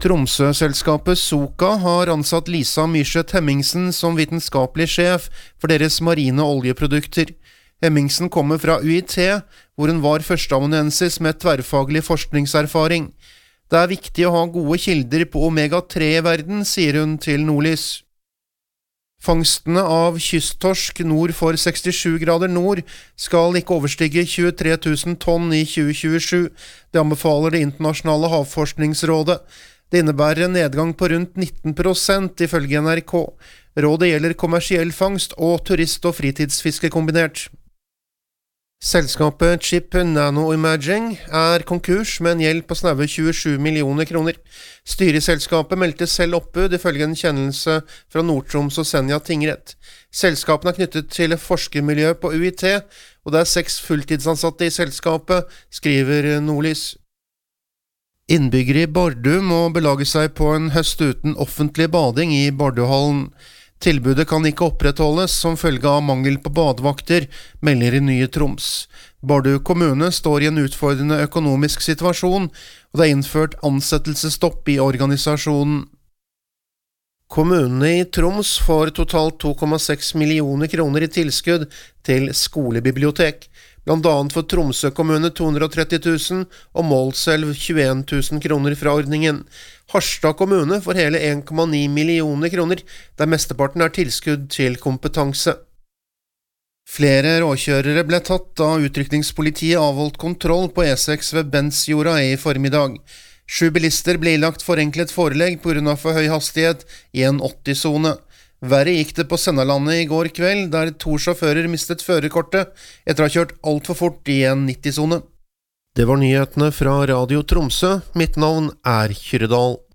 Tromsø-selskapet Soka har ansatt Lisa Myrseth Hemmingsen som vitenskapelig sjef for deres marine oljeprodukter. Hemmingsen kommer fra UiT, hvor hun var førsteamanuensis med tverrfaglig forskningserfaring. Det er viktig å ha gode kilder på omega-3 i verden, sier hun til Nordlys. Fangstene av kysttorsk nord for 67 grader nord skal ikke overstige 23 000 tonn i 2027. Det anbefaler Det internasjonale havforskningsrådet. Det innebærer en nedgang på rundt 19% ifølge NRK. Rådet gjelder kommersiell fangst og turist- og fritidsfiske kombinert. Selskapet Chip Nanoimaging er konkurs med en gjeld på snaue 27 millioner kroner. Styret i selskapet meldte selv oppbud ifølge en kjennelse fra Nord-Troms og Senja tingrett. Selskapene er knyttet til forskermiljø på UiT, og det er 6 fulltidsansatte i selskapet, skriver Nordlys. Innbyggere i Bardu må belage seg på en høst uten offentlig bading i Barduhallen. Tilbudet kan ikke opprettholdes som følge av mangel på badevakter, melder i Nye Troms. Bardu kommune står i en utfordrende økonomisk situasjon, og det er innført ansettelsesstopp i organisasjonen. Kommunene i Troms får totalt 2,6 millioner kroner i tilskudd til skolebibliotek. Blant annet får Tromsø kommune 230 000 og Målselv 21 000 kroner fra ordningen. Harstad kommune får hele 1,9 millioner kroner, der mesteparten er tilskudd til kompetanse. Flere råkjørere ble tatt da utrykningspolitiet avholdt kontroll på E6 ved Bensjorda i formiddag. 7 bilister ble ilagt forenklet forelegg på grunn av for høy hastighet i en 80-sone. Verre gikk det på Sennalandet i går kveld, der 2 sjåfører mistet førerkortet etter å ha kjørt alt for fort i en 90-sone. Det var nyhetene fra Radio Tromsø. Mitt navn er Kyredal.